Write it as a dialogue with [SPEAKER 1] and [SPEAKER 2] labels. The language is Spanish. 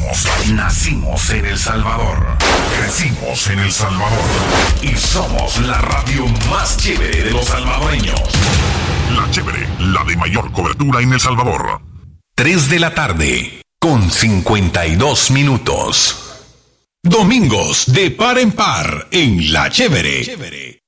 [SPEAKER 1] Nacimos en El Salvador. Crecimos en El Salvador. Y somos la radio más chévere de los salvadoreños. La chévere, la de mayor cobertura en El Salvador. 3 de la tarde, con 52 minutos. Domingos de par en par en La Chévere.